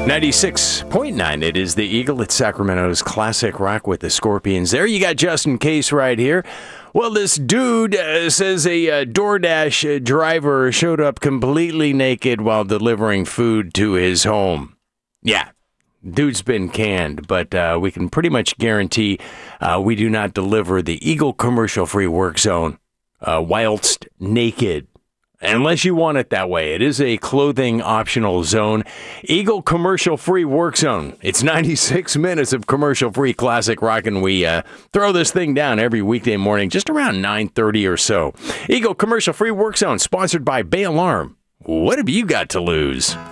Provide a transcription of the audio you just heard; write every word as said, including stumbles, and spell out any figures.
ninety-six point nine, it is the Eagle. It's Sacramento's classic rock with the Scorpions. There you got Justin Case right here. Well, this dude uh, says a uh, DoorDash uh, driver showed up completely naked while delivering food to his home. Yeah, dude's been canned, but uh, we can pretty much guarantee uh, we do not deliver the Eagle commercial-free work zone uh, whilst naked. Unless you want it that way. It is a clothing optional zone. Eagle commercial free work zone. It's ninety-six minutes of commercial free classic rock, and we uh, throw this thing down every weekday morning just around nine thirty or so. Eagle commercial free work zone sponsored by Bay Alarm. What have you got to lose?